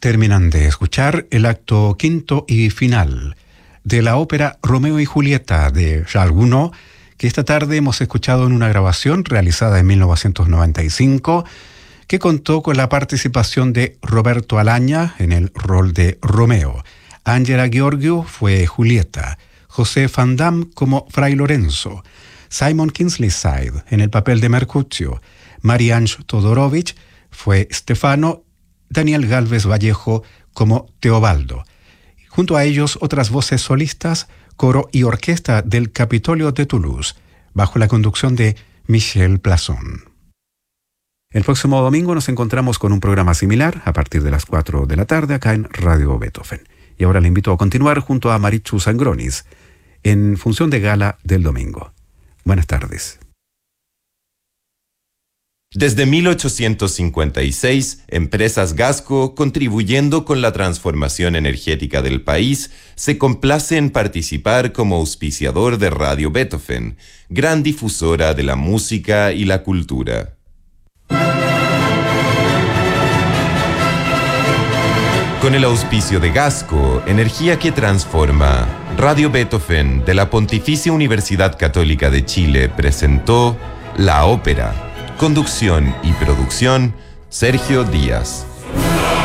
Terminan de escuchar el acto quinto y final de la ópera Romeo y Julieta de Charles Gounod, que esta tarde hemos escuchado en una grabación realizada en 1995, que contó con la participación de Roberto Alaña en el rol de Romeo. Angela Gheorghiu fue Julieta, José Van Damme como Fray Lorenzo, Simon Kingsley Syde en el papel de Mercutio, Marianne Todorovich fue Stefano, Daniel Gálvez Vallejo como Teobaldo. Junto a ellos, otras voces solistas, coro y orquesta del Capitolio de Toulouse, bajo la conducción de Michel Plasson. El próximo domingo nos encontramos con un programa similar a partir de las 4 de la tarde acá en Radio Beethoven. Y ahora le invito a continuar junto a Marichu Sangronis en función de gala del domingo. Buenas tardes. Desde 1856, Empresas Gasco, contribuyendo con la transformación energética del país, se complace en participar como auspiciador de Radio Beethoven, gran difusora de la música y la cultura. Con el auspicio de Gasco, energía que transforma, Radio Beethoven de la Pontificia Universidad Católica de Chile presentó La Ópera. Conducción y producción, Sergio Díaz.